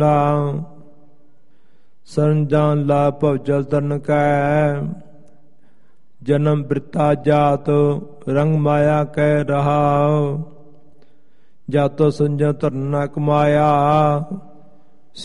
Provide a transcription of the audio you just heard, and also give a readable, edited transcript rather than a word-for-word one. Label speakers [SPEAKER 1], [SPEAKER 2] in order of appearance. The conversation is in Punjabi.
[SPEAKER 1] ਸਰੰਜਾਨ ਲਾ ਭਵ ਜਲ ਤਰਨ ਕੈ, ਜਨਮ ਬ੍ਰਿਤਾ ਜਾਤ ਰੰਗ ਮਾਇਆ ਕਹਿ ਰਹਾ, ਜਾਤੋ ਸੰਜਮ ਧਰਨ ਨ ਕਮਾਇਆ,